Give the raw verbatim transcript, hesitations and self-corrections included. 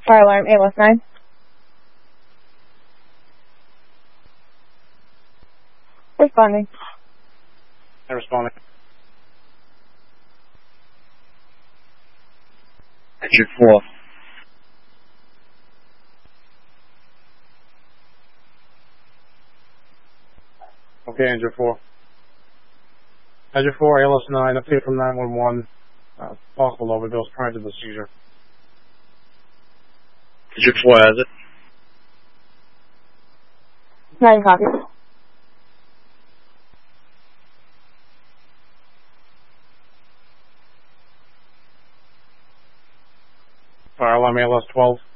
Fire alarm A L S nine. Responding. I'm responding. Engine four. Okay, Engine four. Engine four, A L S nine, update from nine one one. Uh, possible overdose prior to the seizure. Engine four has it. Nine copies. Fire alarm A L S twelve.